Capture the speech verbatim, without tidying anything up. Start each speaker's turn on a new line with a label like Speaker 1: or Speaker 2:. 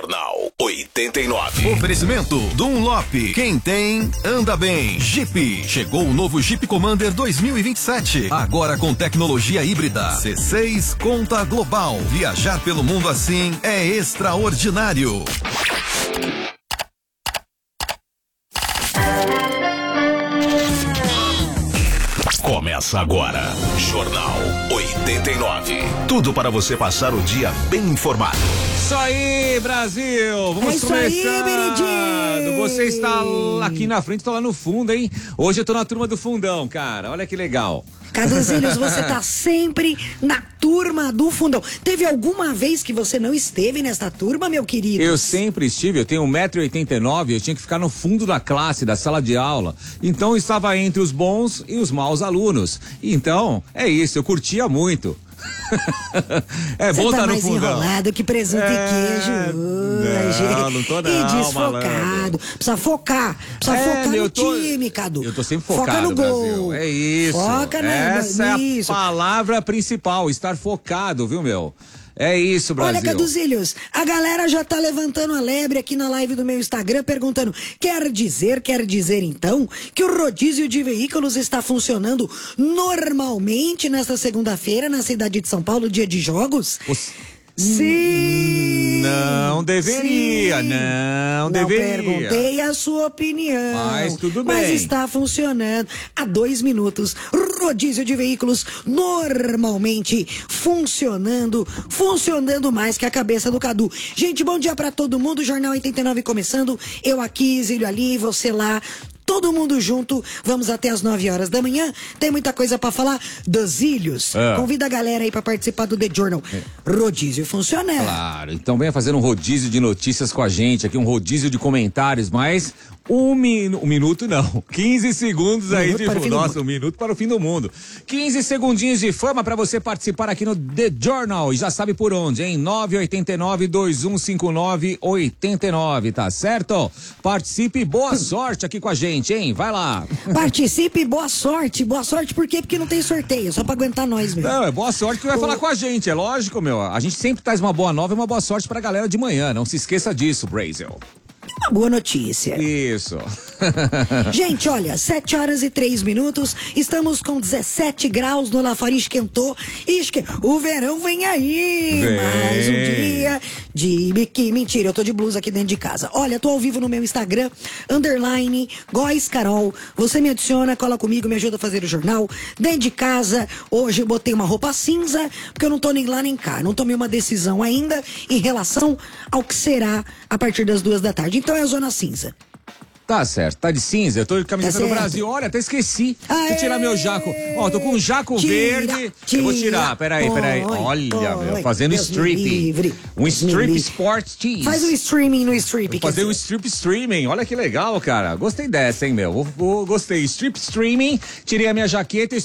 Speaker 1: Jornal oitenta e nove.
Speaker 2: Oferecimento Dunlop. Quem tem, anda bem. Jeep. Chegou o novo Jeep Commander dois mil e vinte e sete. Agora com tecnologia híbrida. C seis Conta Global. Viajar pelo mundo assim é extraordinário.
Speaker 1: Começa agora, Jornal oitenta e nove. Tudo para você passar o dia bem informado.
Speaker 3: Isso aí, Brasil! Vamos
Speaker 4: é isso
Speaker 3: começando!
Speaker 4: Aí,
Speaker 3: você está aqui na frente, tô lá no fundo, hein? Hoje eu tô na turma do fundão, cara. Olha que legal.
Speaker 4: Caduzinhos, você tá sempre na turma do fundão. Teve alguma vez que você não esteve nesta turma, meu querido?
Speaker 3: Eu sempre estive, eu tenho um metro e oitenta e nove, eu tinha que ficar no fundo da classe, da sala de aula. Então eu estava entre os bons e os maus alunos. Então, é isso, eu curtia muito. É bom estar tá no fundão.
Speaker 4: Você tá mais enrolado que presunto é... e queijo.
Speaker 3: Não, não tô não,
Speaker 4: e desfocado.
Speaker 3: Malandro.
Speaker 4: Precisa focar. Precisa é, focar no tô... time, Cadu.
Speaker 3: Eu tô sempre focado,
Speaker 4: Foca no
Speaker 3: Brasil.
Speaker 4: Gol.
Speaker 3: É isso.
Speaker 4: Foca na,
Speaker 3: Essa
Speaker 4: nisso.
Speaker 3: é a palavra principal, estar focado, viu, meu? É isso, Brasil.
Speaker 4: Olha, Caduzilhos, a galera já tá levantando a lebre aqui na live do meu Instagram, perguntando, quer dizer, quer dizer então, que o rodízio de veículos está funcionando normalmente nesta segunda-feira na cidade de São Paulo, dia de jogos?
Speaker 3: Os...
Speaker 4: Sim!
Speaker 3: Não deveria,
Speaker 4: sim.
Speaker 3: não,
Speaker 4: não
Speaker 3: deveria.
Speaker 4: Não perguntei a sua opinião.
Speaker 3: Mas tudo bem.
Speaker 4: Mas está funcionando. Há dois minutos, rodízio de veículos normalmente funcionando, funcionando mais que a cabeça do Cadu. Gente, bom dia pra todo mundo, Jornal oitenta e nove começando. Eu aqui, Zílio ali, você lá. Todo mundo junto, vamos até as nove horas da manhã. Tem muita coisa pra falar dos ilhos. É. Convida a galera aí pra participar do The Journal. É. Rodízio funcionando.
Speaker 3: Claro, então venha fazer um rodízio de notícias com a gente aqui, um rodízio de comentários, mas um, min... um minuto não, quinze segundos um aí de fama. Nossa, um minuto para o fim do mundo. quinze segundinhos de fama pra você participar aqui no The Journal. E já sabe por onde, hein? nove oito nove, dois um cinco nove, oito nove, tá certo? Participe, boa sorte aqui com a gente. Hein? Vai lá.
Speaker 4: Participe, boa sorte. Boa sorte por quê? Porque não tem sorteio, só pra aguentar nós mesmo.
Speaker 3: Não, é boa sorte que vai o... falar com a gente, é lógico, meu. A gente sempre traz uma boa nova e uma boa sorte pra galera de manhã, não se esqueça disso, Brasil.
Speaker 4: Uma boa notícia.
Speaker 3: Isso.
Speaker 4: Gente, olha, sete horas e três minutos, estamos com dezessete graus no Lafari, esquentou. Esque... O verão vem aí. Vem. Mais um dia de biquíni. Mentira, eu tô de blusa aqui dentro de casa. Olha, tô ao vivo no meu Instagram, underline, Góis Carol. Você me adiciona, cola comigo, me ajuda a fazer o jornal. Dentro de casa, hoje eu botei uma roupa cinza, porque eu não tô nem lá nem cá. Não tomei uma decisão ainda em relação ao que será a partir das duas da tarde. Então é a zona cinza.
Speaker 3: Tá certo, tá de cinza, eu tô de camiseta
Speaker 4: tá
Speaker 3: do Brasil, olha, até esqueci. Aê, deixa eu tirar meu jaco. Ó, tô com um jaco tira, verde. Tira, eu vou tirar, peraí, põe, peraí. Olha, põe, meu, fazendo
Speaker 4: Deus
Speaker 3: strip. Um strip sport tees.
Speaker 4: Faz um streaming no strip.
Speaker 3: Fazer um strip streaming, olha que legal, cara. Gostei dessa, hein, meu. Vou, vou, gostei. Strip streaming, tirei a minha jaqueta e